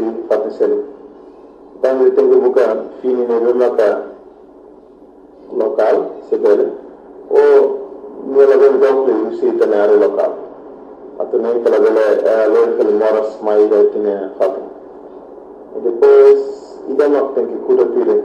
Fatisel. Tanto tengo buka fini ne bemaka local sebele o nela ben doble usi tanaro local. Atau nem kala bele moras mai tine fato. E depois ida mak tem que cura